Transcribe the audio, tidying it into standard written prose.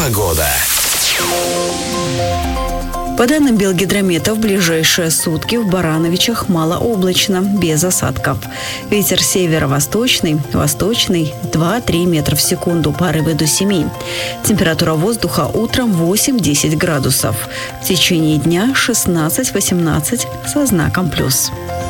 Погода. По данным Белгидромета, в ближайшие сутки в Барановичах малооблачно, без осадков. Ветер северо-восточный, восточный 2-3 метра в секунду, порывы до 7. Температура воздуха утром 8-10 градусов. В течение дня 16-18 со знаком плюс.